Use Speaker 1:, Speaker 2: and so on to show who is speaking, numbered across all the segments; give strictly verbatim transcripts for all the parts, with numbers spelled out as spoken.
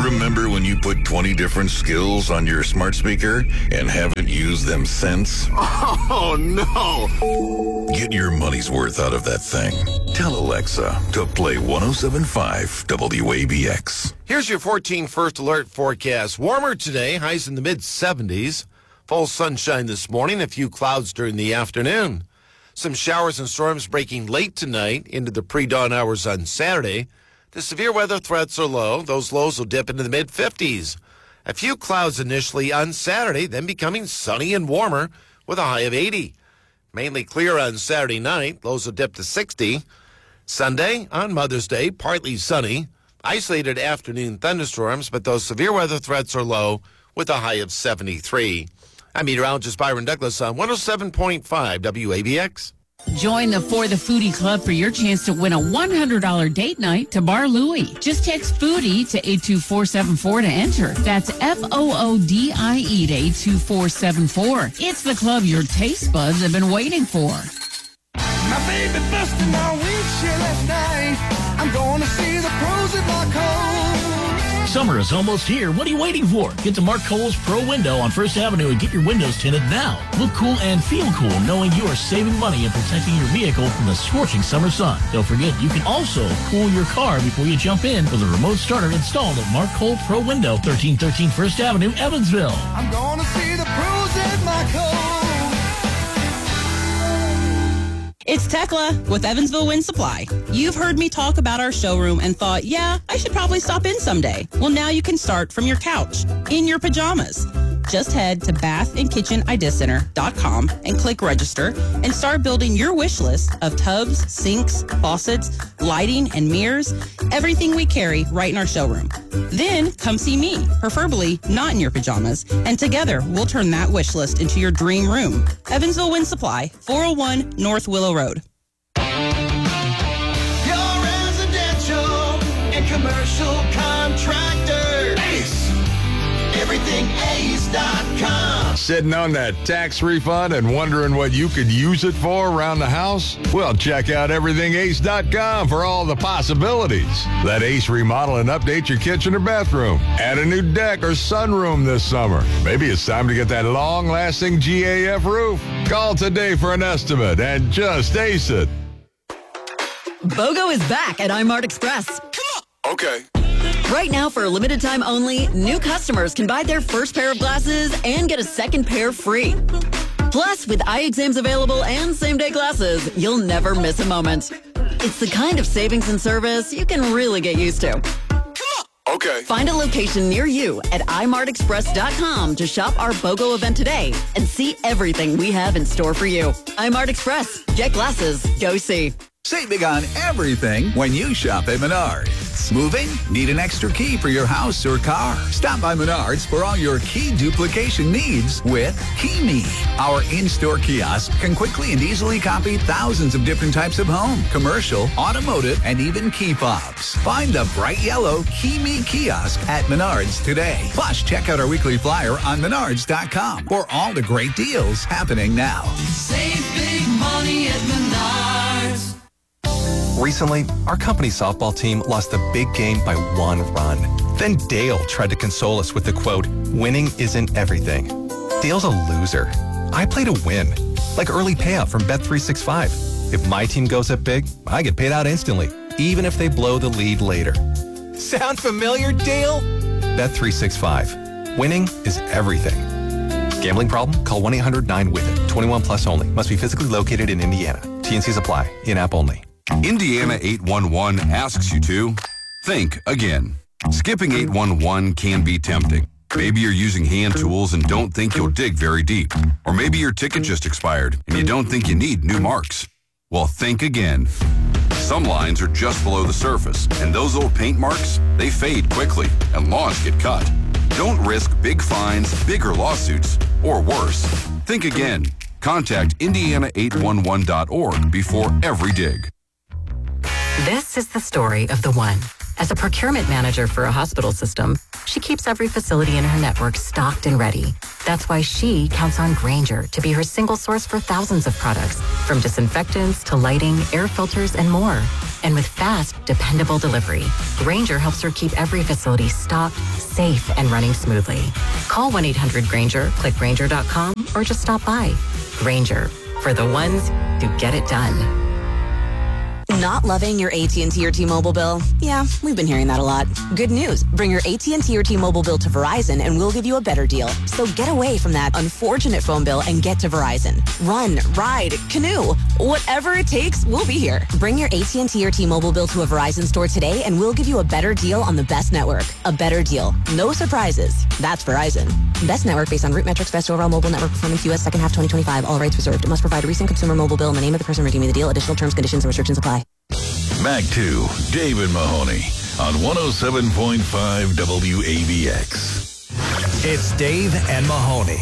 Speaker 1: Remember when you put twenty different skills on your smart speaker and haven't used them since?
Speaker 2: Oh, no.
Speaker 1: Get your money's worth out of that thing. Tell Alexa to play one oh seven point five W A B X.
Speaker 2: Here's your fourteen First Alert forecast. Warmer today, highs in the mid seventies. Full sunshine this morning, a few clouds during the afternoon. Some showers and storms breaking late tonight into the pre-dawn hours on Saturday. The severe weather threats are low. Those lows will dip into the mid fifties. A few clouds initially on Saturday, then becoming sunny and warmer with a high of eighty. Mainly clear on Saturday night. Lows will dip to sixty. Sunday, on Mother's Day, partly sunny. Isolated afternoon thunderstorms, but those severe weather threats are low with a high of seventy-three. I'm meteorologist Byron Douglas on one oh seven point five W A B X.
Speaker 3: Join the For the Foodie Club for your chance to win a one hundred dollars date night to Bar Louie. Just text Foodie to eight two four seven four to enter. That's F O O D I E to eight two four seven four. It's the club your taste buds have been waiting for.
Speaker 4: My baby busted my windshield last night. I'm going to see the pros at Mark Cole.
Speaker 5: Summer is almost here. What are you waiting for? Get to Mark Cole's Pro Window on First Avenue and get your windows tinted now. Look cool and feel cool knowing you are saving money and protecting your vehicle from the scorching summer sun. Don't forget, you can also cool your car before you jump in with a remote starter installed at Mark Cole Pro Window, thirteen thirteen First Avenue, Evansville.
Speaker 4: I'm going to see the pros at Mark Cole.
Speaker 6: It's Tekla with Evansville Wind Supply. You've heard me talk about our showroom and thought, yeah, I should probably stop in someday. Well, now you can start from your couch, in your pajamas. Just head to bath and kitchen idea center dot com and click register and start building your wish list of tubs, sinks, faucets, lighting, and mirrors, everything we carry right in our showroom. Then come see me, preferably not in your pajamas, and together we'll turn that wish list into your dream room. Evansville Wind Supply, four oh one North Willow Road.
Speaker 4: Your residential and commercial contractor. Ace. Everything ace dot com.
Speaker 7: Sitting on that tax refund and wondering what you could use it for around the house? Well, check out everything ace dot com for all the possibilities. Let Ace remodel and update your kitchen or bathroom. Add a new deck or sunroom this summer. Maybe it's time to get that long-lasting G A F roof. Call today for an estimate and just ace it.
Speaker 8: BOGO is back at iMart Express.
Speaker 4: Come on. Okay.
Speaker 8: Right now, for a limited time only, new customers can buy their first pair of glasses and get a second pair free. Plus, with eye exams available and same-day glasses, you'll never miss a moment. It's the kind of savings and service you can really get used to.
Speaker 4: Come on. Okay.
Speaker 8: Find a location near you at i mart express dot com to shop our BOGO event today and see everything we have in store for you. iMart Express. Get glasses. Go see.
Speaker 9: Save big on everything when you shop at Menards. Moving? Need an extra key for your house or car? Stop by Menards for all your key duplication needs with KeyMe. Our in-store kiosk can quickly and easily copy thousands of different types of home, commercial, automotive, and even key fobs. Find the bright yellow KeyMe kiosk at Menards today. Plus, check out our weekly flyer on menards dot com for all the great deals happening now.
Speaker 4: Save big money at Menards.
Speaker 10: Recently, our company softball team lost the big game by one run. Then Dale tried to console us with the quote, "Winning isn't everything." Dale's a loser. I play to win, like early payout from Bet three sixty-five. If my team goes up big, I get paid out instantly, even if they blow the lead later. Sound familiar, Dale? Bet three sixty-five. Winning is everything. Gambling problem? Call one eight hundred nine with it. twenty-one plus only. Must be physically located in Indiana. T N Cs apply. In-app only.
Speaker 11: Indiana eight one one asks you to think again. Skipping eight one one can be tempting. Maybe you're using hand tools and don't think you'll dig very deep. Or maybe your ticket just expired and you don't think you need new marks. Well, think again. Some lines are just below the surface, and those old paint marks, they fade quickly and lawns get cut. Don't risk big fines, bigger lawsuits, or worse. Think again. Contact Indiana eight one one dot org before every dig.
Speaker 12: This is the story of the one. As a procurement manager for a hospital system, she keeps every facility in her network stocked and ready. That's why she counts on Grainger to be her single source for thousands of products, from disinfectants to lighting, air filters, and more. And with fast, dependable delivery, Grainger helps her keep every facility stocked, safe, and running smoothly. Call one eight hundred Grainger, click Grainger dot com, or just stop by. Grainger, for the ones who get it done.
Speaker 13: Not loving your A T and T or T-Mobile bill? Yeah, we've been hearing that a lot. Good news. Bring your A T and T or T-Mobile bill to Verizon and we'll give you a better deal. So get away from that unfortunate phone bill and get to Verizon. Run, ride, canoe. Whatever it takes, we'll be here. Bring your A T and T or T-Mobile bill to a Verizon store today and we'll give you a better deal on the best network. A better deal. No surprises. That's Verizon. Best network based on root metrics, best overall mobile network performance, U S second half twenty twenty-five. All rights reserved. Must provide a recent consumer mobile bill in the name of the person redeeming the deal. Additional terms, conditions, and restrictions apply.
Speaker 1: Back to David Mahoney on one oh seven point five W A B X.
Speaker 14: It's Dave and Mahoney.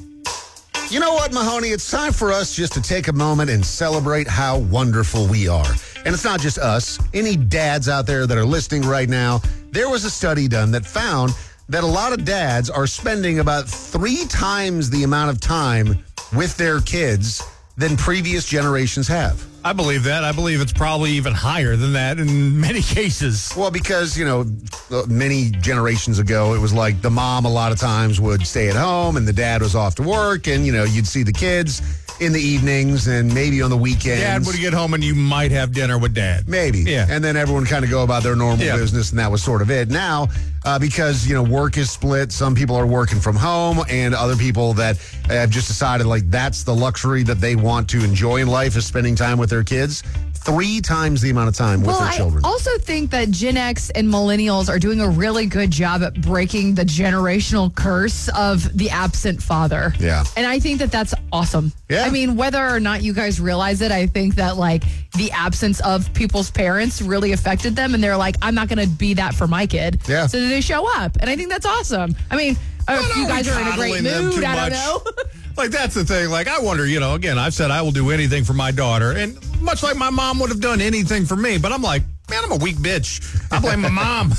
Speaker 15: You know what, Mahoney? It's time for us just to take a moment and celebrate how wonderful we are. And it's not just us. Any dads out there that are listening right now, there was a study done that found that a lot of dads are spending about three times the amount of time with their kids than previous generations have.
Speaker 16: I believe that. I believe it's probably even higher than that in many cases.
Speaker 15: Well, because, you know, many generations ago, it was like the mom a lot of times would stay at home and the dad was off to work and, you know, you'd see the kids in the evenings and maybe on the weekends.
Speaker 16: Dad would get home and you might have dinner with dad.
Speaker 15: Maybe.
Speaker 16: Yeah.
Speaker 15: And then everyone kind of go about their normal
Speaker 16: yeah.
Speaker 15: business and that was sort of it. Now, uh, because, you know, work is split, some people are working from home and other people that have just decided like that's the luxury that they want to enjoy in life is spending time with their kids. Three times the amount of time with
Speaker 17: well,
Speaker 15: their children.
Speaker 17: I also think that Gen X and millennials are doing a really good job at breaking the generational curse of the absent father.
Speaker 15: Yeah.
Speaker 17: And I think that that's awesome.
Speaker 15: Yeah.
Speaker 17: I mean, whether or not you guys realize it, I think that like the absence of people's parents really affected them. And they're like, I'm not going to be that for my kid.
Speaker 15: Yeah.
Speaker 17: So they show up. And I think that's awesome. I mean,
Speaker 16: Well,
Speaker 17: if you guys are in a great mood, I don't know.
Speaker 16: Like, that's the thing. Like, I wonder, you know, again, I've said I will do anything for my daughter. And much like my mom would have done anything for me. But I'm like, man, I'm a weak bitch. I blame my mom.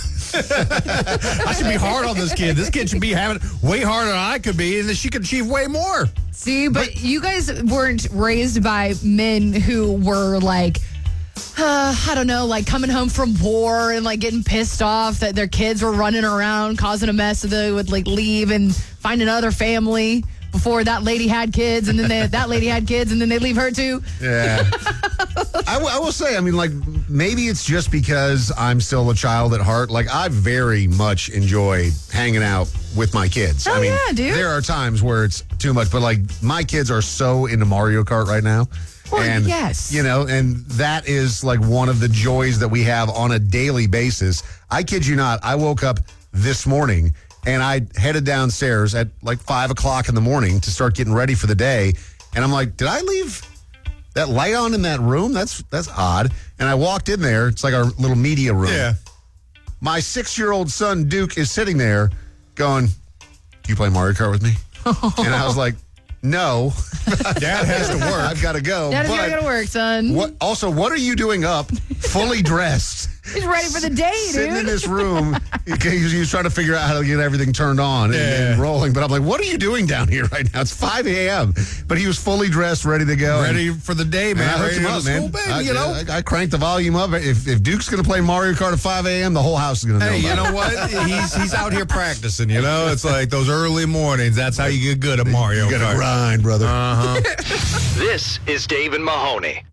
Speaker 16: I should be hard on this kid. This kid should be having way harder than I could be. And then she could achieve way more.
Speaker 17: See, but, but you guys weren't raised by men who were like, Uh, I don't know, like coming home from war and like getting pissed off that their kids were running around causing a mess, so they would like leave and find another family before that lady had kids, and then they, that lady had kids, and then they leave her too.
Speaker 15: Yeah. I, w- I will say, I mean, like, maybe it's just because I'm still a child at heart. Like, I very much enjoy hanging out with my kids.
Speaker 17: Oh,
Speaker 15: I mean,
Speaker 17: yeah, dude.
Speaker 15: There are times where it's too much, but like, my kids are so into Mario Kart right now.
Speaker 17: Well,
Speaker 15: and,
Speaker 17: yes.
Speaker 15: You know, and that is like one of the joys that we have on a daily basis. I kid you not, I woke up this morning and I headed downstairs at like five o'clock in the morning to start getting ready for the day. And I'm like, did I leave that light on in that room? That's that's odd. And I walked in there. It's like our little media room.
Speaker 16: Yeah.
Speaker 15: My six-year-old son, Duke, is sitting there going, do you play Mario Kart with me? And I was like, no.
Speaker 16: Dad has to work.
Speaker 15: I've got to go.
Speaker 17: Dad's
Speaker 15: but
Speaker 17: gotta go to work, son.
Speaker 15: What? Also, what are you doing up, fully dressed?
Speaker 17: He's ready for the day,
Speaker 15: Sitting
Speaker 17: dude.
Speaker 15: in this room. He was trying to figure out how to get everything turned on and,
Speaker 16: Yeah.
Speaker 15: and rolling. But I'm like, what are you doing down here right now? It's five a.m. But he was fully dressed, ready to go.
Speaker 16: Ready
Speaker 15: and,
Speaker 16: for the day, man.
Speaker 15: and I hooked
Speaker 16: Ready
Speaker 15: him
Speaker 16: to
Speaker 15: up,
Speaker 16: go to
Speaker 15: man.
Speaker 16: school, baby,
Speaker 15: I,
Speaker 16: you know?
Speaker 15: I, I cranked the volume up. If, if Duke's going to play Mario Kart at five a.m., the whole house is going to know
Speaker 16: Hey, you
Speaker 15: about
Speaker 16: know
Speaker 15: it.
Speaker 16: what? He's he's out here practicing, you know? It's like those early mornings. That's how you get good at Mario
Speaker 15: You got
Speaker 16: Kart.
Speaker 15: to grind, brother.
Speaker 16: Uh-huh.
Speaker 14: This is Dave and Mahoney.